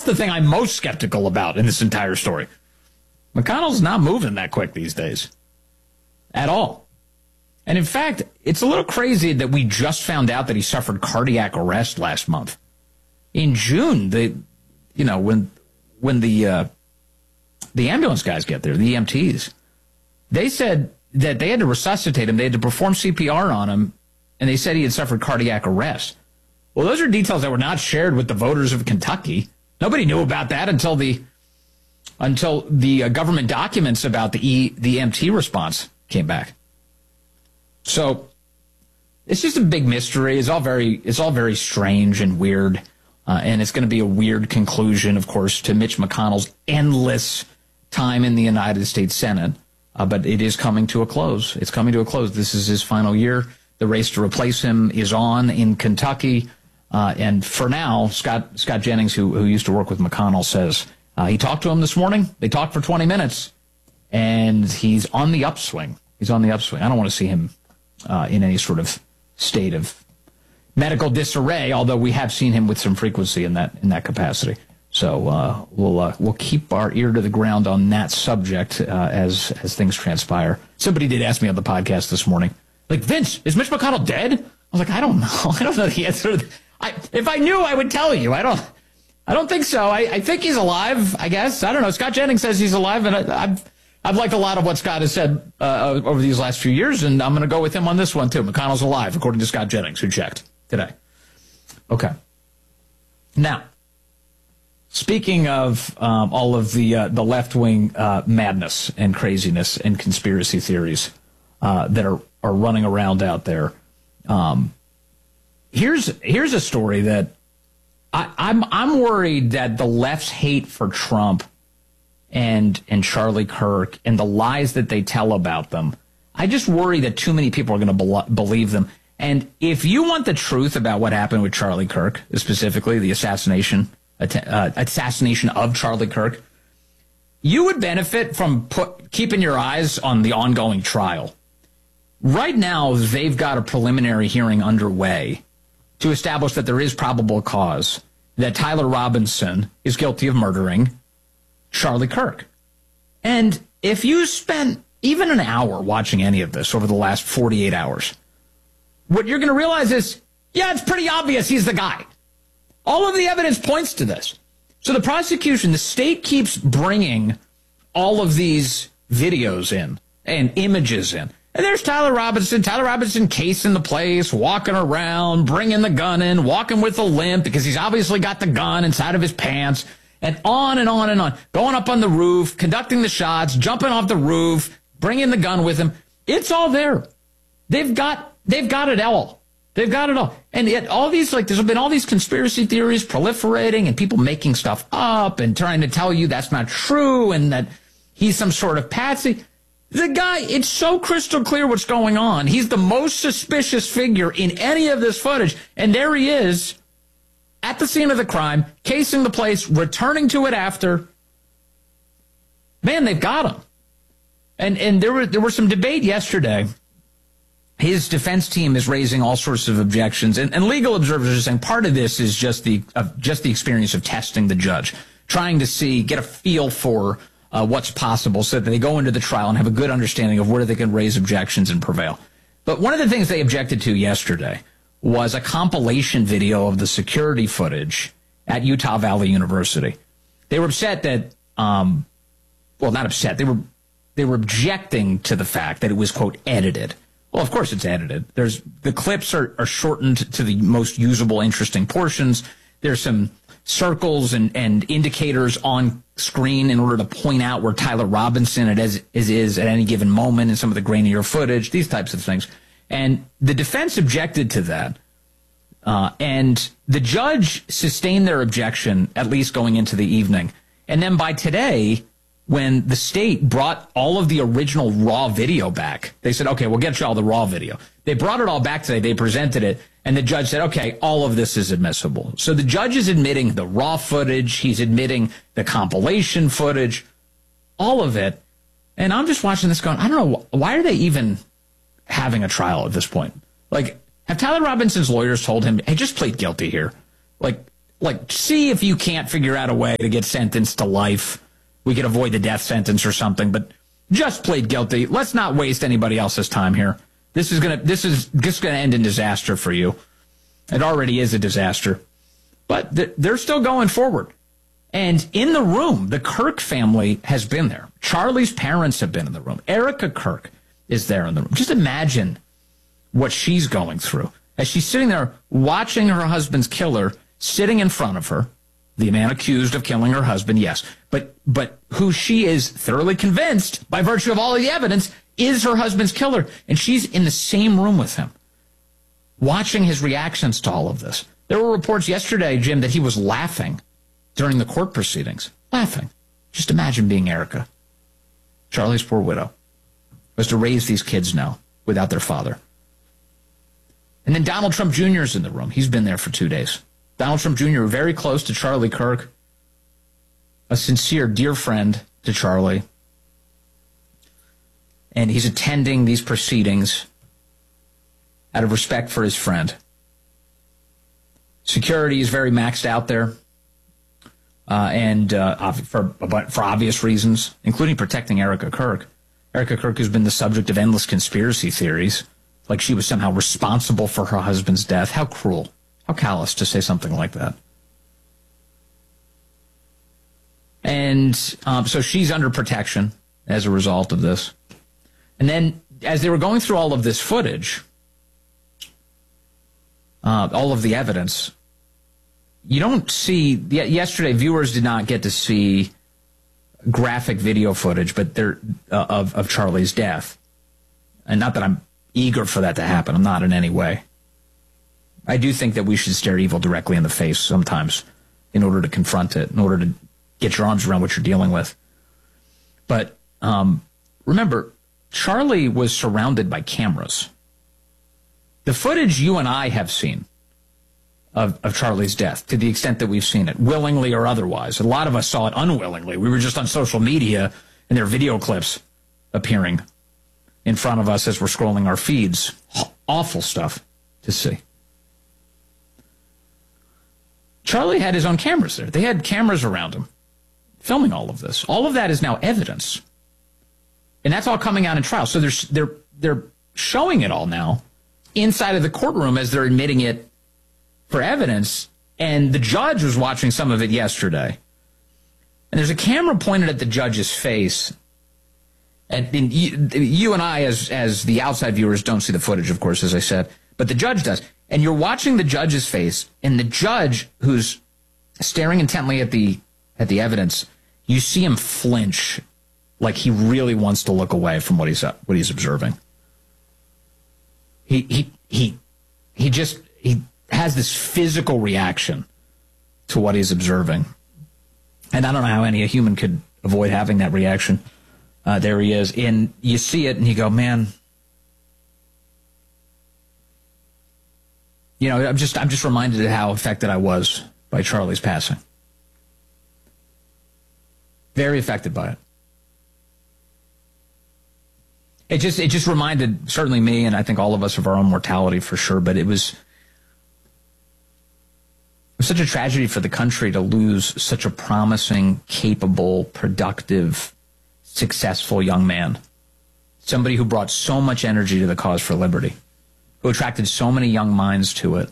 the thing I'm most skeptical about in this entire story. McConnell's not moving that quick these days. At all. And in fact, it's a little crazy that we just found out that he suffered cardiac arrest last month. In June, when the ambulance guys get there, the EMTs, they said that they had to resuscitate him. They had to perform CPR on him, and they said he had suffered cardiac arrest. Well, those are details that were not shared with the voters of Kentucky. Nobody knew about that until the government documents about the EMT response came back. So it's just a big mystery. It's all very strange and weird. And it's going to be a weird conclusion, of course, to Mitch McConnell's endless time in the United States Senate. But it is coming to a close. It's coming to a close. This is his final year. The race to replace him is on in Kentucky. And for now, Scott Jennings, who used to work with McConnell, says he talked to him this morning. They talked for 20 minutes, and he's on the upswing. He's on the upswing. I don't want to see him in any sort of state of medical disarray, although we have seen him with some frequency in that capacity. So we'll keep our ear to the ground on that subject as things transpire. Somebody did ask me on the podcast this morning, like, Vince, is Mitch McConnell dead? I was like, I don't know. I don't know the answer. If I knew, I would tell you. I don't think so. I think he's alive, I guess. I don't know. Scott Jennings says he's alive, and I've liked a lot of what Scott has said over these last few years, and I'm going to go with him on this one, too. McConnell's alive, according to Scott Jennings, who checked today. Okay. Now, speaking of all of the left-wing madness and craziness and conspiracy theories that are running around out there, here's a story that I'm worried that the left's hate for Trump and Charlie Kirk and the lies that they tell about them, I just worry that too many people are going to believe them. And if you want the truth about what happened with Charlie Kirk, specifically the assassination of Charlie Kirk, you would benefit from keeping your eyes on the ongoing trial. Right now, they've got a preliminary hearing underway to establish that there is probable cause that Tyler Robinson is guilty of murdering Charlie Kirk. And if you spent even an hour watching any of this over the last 48 hours, what you're going to realize is, yeah, it's pretty obvious he's the guy. All of the evidence points to this. So the prosecution, the state keeps bringing all of these videos in and images in. And there's Tyler Robinson casing the place, walking around, bringing the gun in, walking with a limp because he's obviously got the gun inside of his pants, and on and on and on, going up on the roof, conducting the shots, jumping off the roof, bringing the gun with him. It's all there. They've got it all. They've got it all. And yet all these, there's been all these conspiracy theories proliferating and people making stuff up and trying to tell you that's not true and that he's some sort of patsy. The guy, it's so crystal clear what's going on. He's the most suspicious figure in any of this footage. And there he is at the scene of the crime, casing the place, returning to it after. Man, they've got him. And there was some debate yesterday. His defense team is raising all sorts of objections. And legal observers are saying part of this is just the experience of testing the judge, trying to get a feel for what's possible so that they go into the trial and have a good understanding of where they can raise objections and prevail. But one of the things they objected to yesterday was a compilation video of the security footage at Utah Valley University. They were upset that, not upset. They were objecting to the fact that it was, quote, edited. Well, of course it's edited. The clips are shortened to the most usable, interesting portions. There's some circles and indicators on screen in order to point out where Tyler Robinson is at any given moment in some of the grainier footage, these types of things. And the defense objected to that. And the judge sustained their objection, at least going into the evening. And then by today, when the state brought all of the original raw video back, they said, okay, we'll get you all the raw video. They brought it all back today. They presented it. And the judge said, okay, all of this is admissible. So the judge is admitting the raw footage. He's admitting the compilation footage, all of it. And I'm just watching this going, I don't know, why are they even having a trial at this point? Have Tyler Robinson's lawyers told him, hey, just plead guilty here? Like, see if you can't figure out a way to get sentenced to life. We could avoid the death sentence or something, but just plead guilty. Let's not waste anybody else's time here. This is just gonna end in disaster for you. It already is a disaster. But they're still going forward. And in the room, the Kirk family has been there. Charlie's parents have been in the room. Erica Kirk is there in the room. Just imagine what she's going through as she's sitting there watching her husband's killer sitting in front of her, the man accused of killing her husband, yes, but who she is thoroughly convinced, by virtue of all of the evidence, is her husband's killer. And she's in the same room with him, watching his reactions to all of this. There were reports yesterday, Jim, that he was laughing during the court proceedings. Laughing. Just imagine being Erica, Charlie's poor widow, was to raise these kids now without their father. And then Donald Trump Jr. is in the room. He's been there for 2 days. Donald Trump Jr., very close to Charlie Kirk, a sincere, dear friend to Charlie. And he's attending these proceedings out of respect for his friend. Security is very maxed out there, and for obvious reasons, including protecting Erica Kirk. Erica Kirk has been the subject of endless conspiracy theories, like she was somehow responsible for her husband's death. How cruel. How callous to say something like that. And so she's under protection as a result of this. And then as they were going through all of this footage, all of the evidence, you don't see, yesterday viewers did not get to see graphic video footage, but of Charlie's death. And not that I'm eager for that to happen. I'm not in any way. I do think that we should stare evil directly in the face sometimes in order to confront it, in order to get your arms around what you're dealing with. But remember, Charlie was surrounded by cameras. The footage you and I have seen of Charlie's death, to the extent that we've seen it, willingly or otherwise. A lot of us saw it unwillingly. We were just on social media and there are video clips appearing in front of us as we're scrolling our feeds. Awful stuff to see. Charlie had his own cameras there. They had cameras around him filming all of this. All of that is now evidence. And that's all coming out in trial. So they're showing it all now inside of the courtroom as they're admitting it for evidence. And the judge was watching some of it yesterday. And there's a camera pointed at the judge's face. And you and I, as the outside viewers, don't see the footage, of course, as I said. But the judge does. And you're watching the judge's face, and the judge, who's staring intently at the evidence, you see him flinch, like he really wants to look away from what he's observing. He has this physical reaction to what he's observing, and I don't know how any human could avoid having that reaction. There he is, and you see it, and you go, man. You know, I'm just reminded of how affected I was by Charlie's passing. Very affected by it. It just reminded certainly me, and I think all of us, of our own mortality for sure. But it was such a tragedy for the country to lose such a promising, capable, productive, successful young man. Somebody who brought so much energy to the cause for liberty, who attracted so many young minds to it.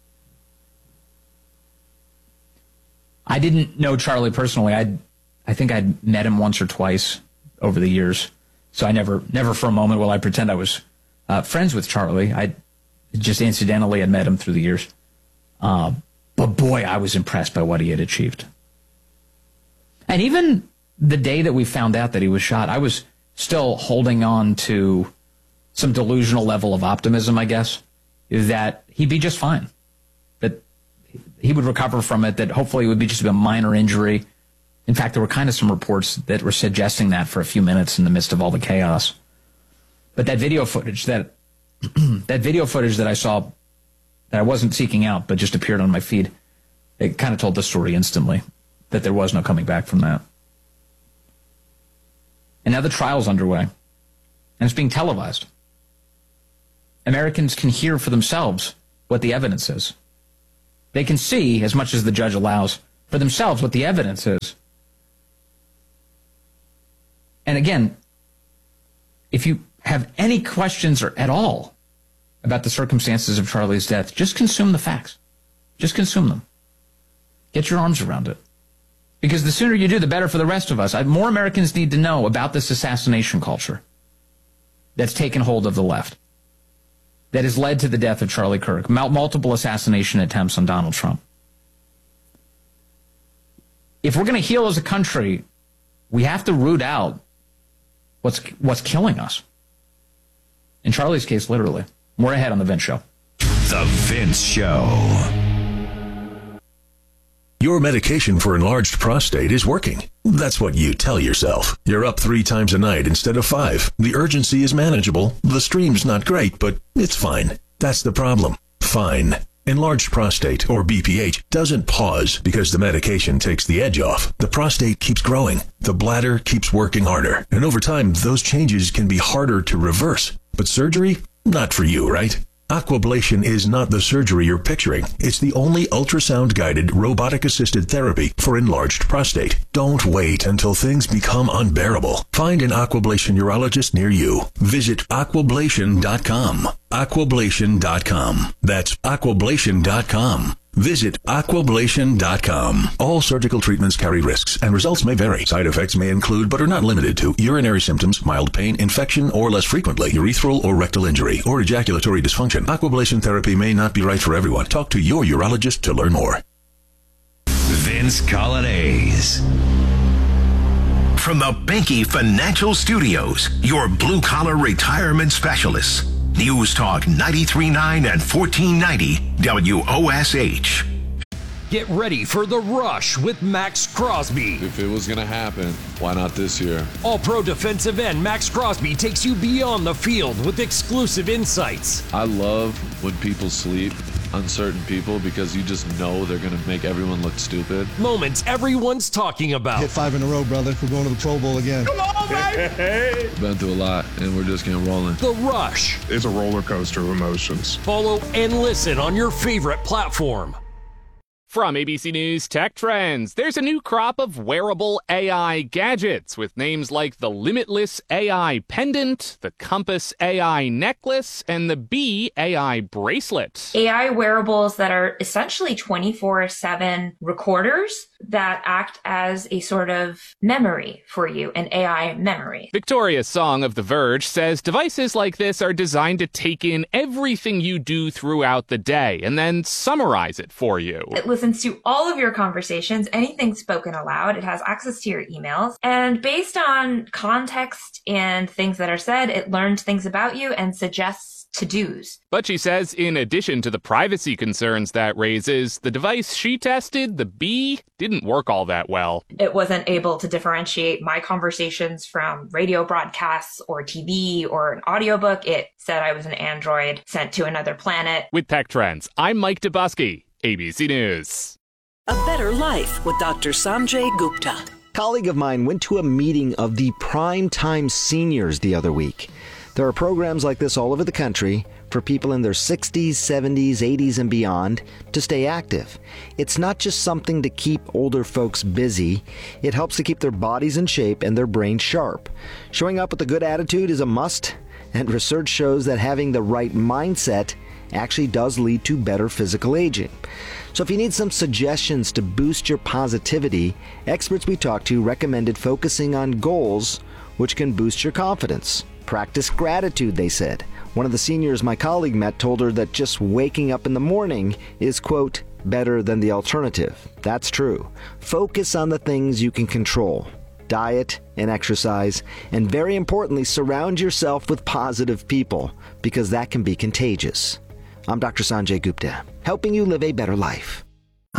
I didn't know Charlie personally. I think I'd met him once or twice over the years. So I never for a moment will I pretend I was friends with Charlie. I just incidentally had met him through the years. But boy, I was impressed by what he had achieved. And even the day that we found out that he was shot, I was still holding on to some delusional level of optimism, I guess, that he'd be just fine, that he would recover from it, that hopefully it would be just a minor injury. In fact, there were kind of some reports that were suggesting that for a few minutes in the midst of all the chaos. But that video footage, that video footage that I saw, that I wasn't seeking out, but just appeared on my feed, it kind of told the story instantly, that there was no coming back from that. And now the trial's underway, and it's being televised. Americans can hear for themselves what the evidence is. They can see, as much as the judge allows, for themselves what the evidence is. And again, if you have any questions or at all about the circumstances of Charlie's death, just consume the facts. Just consume them. Get your arms around it. Because the sooner you do, the better for the rest of us. More Americans need to know about this assassination culture that's taken hold of the left, that has led to the death of Charlie Kirk, multiple assassination attempts on Donald Trump. If we're going to heal as a country, we have to root out what's killing us. In Charlie's case, literally. More ahead on The Vince Show. The Vince Show. Your medication for enlarged prostate is working. That's what you tell yourself. You're up 3 times a night instead of 5. The urgency is manageable. The stream's not great, but it's fine. That's the problem. Fine. Enlarged prostate, or BPH, doesn't pause because the medication takes the edge off. The prostate keeps growing. The bladder keeps working harder. And over time, those changes can be harder to reverse. But surgery? Not for you, right? Aquablation is not the surgery you're picturing. It's the only ultrasound-guided, robotic-assisted therapy for enlarged prostate. Don't wait until things become unbearable. Find an Aquablation urologist near you. Visit aquablation.com. Aquablation.com. That's aquablation.com. Visit aquablation.com. All surgical treatments carry risks, and results may vary. Side effects may include, but are not limited to, urinary symptoms, mild pain, infection, or less frequently, urethral or rectal injury, or ejaculatory dysfunction. Aquablation therapy may not be right for everyone. Talk to your urologist to learn more. Vince Colonnese. From the Banky Financial Studios, your blue-collar retirement specialists. News Talk 93.9 and 1490 WOSH. Get ready for The Rush with Max Crosby. If it was going to happen, why not this year? All-pro defensive end Max Crosby takes you beyond the field with exclusive insights. I love when people sleep on certain people because you just know they're going to make everyone look stupid. Moments everyone's talking about. Hit 5 in a row, brother. We're going to the Pro Bowl again. Come on, baby! Been through a lot, and we're just getting rolling. The Rush. It's a roller coaster of emotions. Follow and listen on your favorite platform. From ABC News Tech Trends, there's a new crop of wearable AI gadgets with names like the Limitless AI Pendant, the Compass AI Necklace, and the Bee AI Bracelet. AI wearables that are essentially 24/7 recorders that act as a sort of memory for you, an AI memory. Victoria Song of The Verge says devices like this are designed to take in everything you do throughout the day and then summarize it for you. It listens to all of your conversations, anything spoken aloud. It has access to your emails. And based on context and things that are said, it learns things about you and suggests to-dos. But she says in addition to the privacy concerns that raises, the device she tested, the Bee, didn't work all that well. It wasn't able to differentiate my conversations from radio broadcasts or TV or an audiobook. It said I was an android sent to another planet. With Tech Trends, I'm Mike Dubusky, ABC News. A Better Life with Dr. Sanjay Gupta. A colleague of mine went to a meeting of the Primetime Seniors the other week. There are programs like this all over the country for people in their 60s, 70s, 80s, and beyond to stay active. It's not just something to keep older folks busy. It helps to keep their bodies in shape and their brains sharp. Showing up with a good attitude is a must, and research shows that having the right mindset actually does lead to better physical aging. So if you need some suggestions to boost your positivity, experts we talked to recommended focusing on goals which can boost your confidence. Practice gratitude, they said. One of the seniors my colleague met told her that just waking up in the morning is, quote, better than the alternative. That's true. Focus on the things you can control. Diet and exercise, and very importantly, surround yourself with positive people, because that can be contagious. I'm Dr. Sanjay Gupta, helping you live a better life.